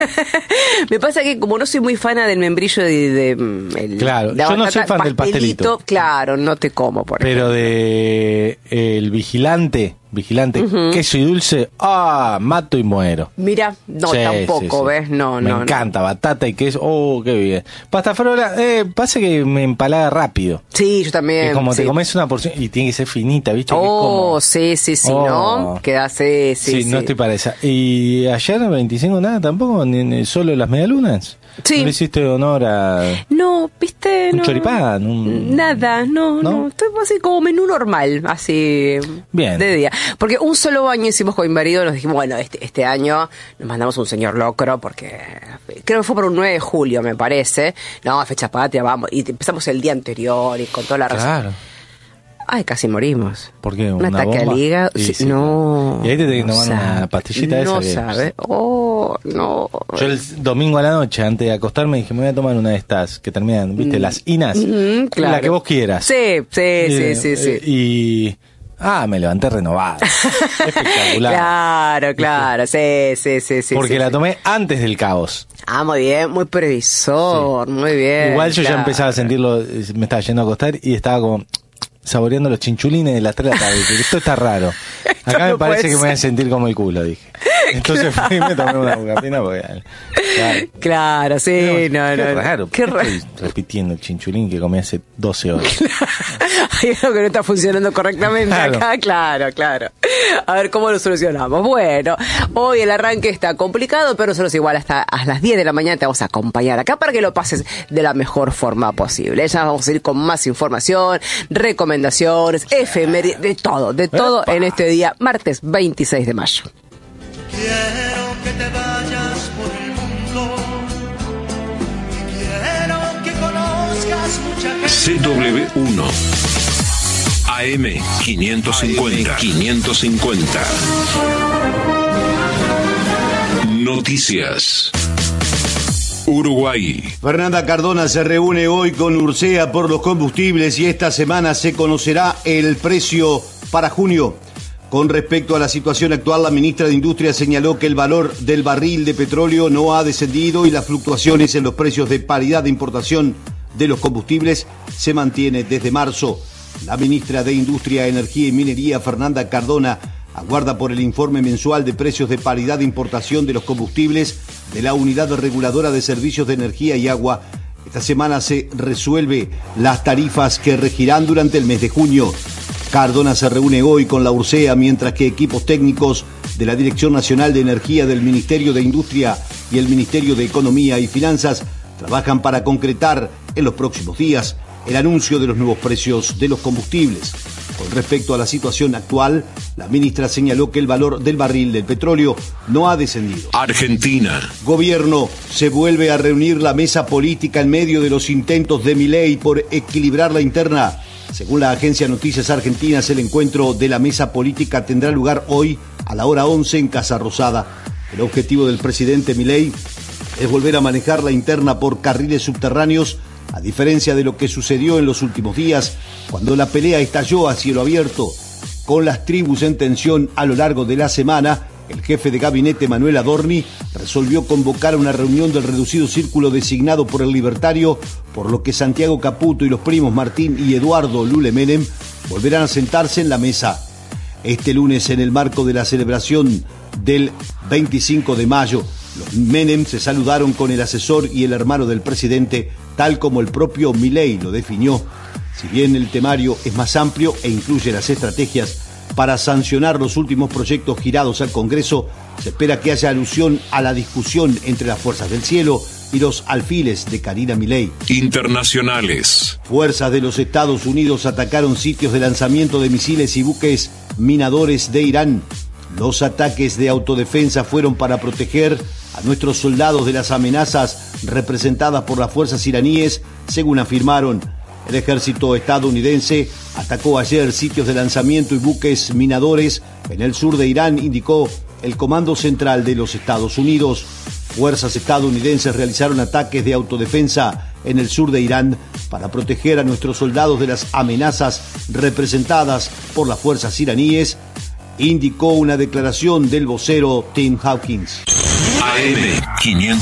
Me pasa que como no soy muy fana del membrillo claro, yo no soy fan del pastelito. Claro, no te como, por ejemplo. Pero de el vigilante, queso y dulce, mato y muero. Mira, no, Sí, tampoco, sí. ¿ves? No, me encanta, batata y queso, qué bien. Pasta frola, pasa que me empalaga rápido. Sí, yo también. Es como sí. te comes una porción y tiene que ser finita, ¿viste? Sí, ¿no? Queda sí. No estoy para esa. ¿Y ayer 25 nada tampoco? ¿Ni solo las medialunas? Sí. ¿No le hiciste honor a...? No, ¿viste? Un no, choripán, nada, no. Estoy así como menú normal, así bien. De día. Porque un solo baño hicimos con mi marido, nos dijimos, bueno, este año nos mandamos un señor locro, porque creo que fue por un 9 de julio, me parece. No, fecha patria, vamos. Y empezamos el día anterior y con toda la razón. Claro. Ay, casi morimos. ¿Por qué? ¿Un ataque al hígado? Sí, no. Y ahí te tenés que tomar una pastillita de esa. No sabe. No. Yo el domingo a la noche, antes de acostarme, dije, me voy a tomar una de estas que terminan, ¿viste? Las inas. Claro. La que vos quieras. Sí. Y... me levanté renovado. Espectacular. Claro. Sí. Porque la tomé antes del caos. Muy bien, muy previsor, muy bien. Igual yo ya empezaba a sentirlo, me estaba yendo a acostar y estaba como saboreando los chinchulines de las 3 de la tarde. Dije, esto está raro. Acá me parece que me voy a sentir como el culo, dije. Entonces fui y me tomé una bucapina porque... Claro, sí, no. Qué raro. Qué raro. Estoy repitiendo el chinchulín que comí hace 12 horas. Hay algo que no está funcionando correctamente acá, claro. A ver cómo lo solucionamos. Bueno, hoy el arranque está complicado, pero nosotros igual hasta a las 10 de la mañana te vamos a acompañar acá para que lo pases de la mejor forma posible. Ya vamos a ir con más información, recomendaciones, efemérides, de todo en este día, martes 26 de mayo. Quiero que te vayas por el mundo y quiero que conozcas mucha gente. CW1 AM 550 Noticias. Uruguay. Fernanda Cardona se reúne hoy con Ursea por los combustibles y esta semana se conocerá el precio para junio. Con respecto a la situación actual, la ministra de Industria señaló que el valor del barril de petróleo no ha descendido y las fluctuaciones en los precios de paridad de importación de los combustibles se mantiene desde marzo. La ministra de Industria, Energía y Minería, Fernanda Cardona, aguarda por el informe mensual de precios de paridad de importación de los combustibles de la Unidad Reguladora de Servicios de Energía y Agua. Esta semana se resuelve las tarifas que regirán durante el mes de junio. Cardona se reúne hoy con la Ursea, mientras que equipos técnicos de la Dirección Nacional de Energía, del Ministerio de Industria y el Ministerio de Economía y Finanzas trabajan para concretar en los próximos días el anuncio de los nuevos precios de los combustibles. Con respecto a la situación actual, la ministra señaló que el valor del barril del petróleo no ha descendido. Argentina. Gobierno, se vuelve a reunir la mesa política en medio de los intentos de Milei por equilibrar la interna. Según la agencia Noticias Argentinas, el encuentro de la mesa política tendrá lugar hoy a la hora 11 en Casa Rosada. El objetivo del presidente Milei es volver a manejar la interna por carriles subterráneos, a diferencia de lo que sucedió en los últimos días, cuando la pelea estalló a cielo abierto. Con las tribus en tensión a lo largo de la semana, el jefe de gabinete Manuel Adorni resolvió convocar una reunión del reducido círculo designado por el libertario, por lo que Santiago Caputo y los primos Martín y Eduardo Lule Menem volverán a sentarse en la mesa. Este lunes, en el marco de la celebración del 25 de mayo, los Menem se saludaron con el asesor y el hermano del presidente, tal como el propio Milei lo definió. Si bien el temario es más amplio e incluye las estrategias para sancionar los últimos proyectos girados al Congreso, se espera que haya alusión a la discusión entre las fuerzas del cielo y los alfiles de Karina Milei. Internacionales. Fuerzas de los Estados Unidos atacaron sitios de lanzamiento de misiles y buques minadores de Irán. Los ataques de autodefensa fueron para proteger a nuestros soldados de las amenazas representadas por las fuerzas iraníes, según afirmaron. El ejército estadounidense atacó ayer sitios de lanzamiento y buques minadores en el sur de Irán, indicó el Comando Central de los Estados Unidos. Fuerzas estadounidenses realizaron ataques de autodefensa en el sur de Irán para proteger a nuestros soldados de las amenazas representadas por las fuerzas iraníes, indicó una declaración del vocero Tim Hawkins. AM 500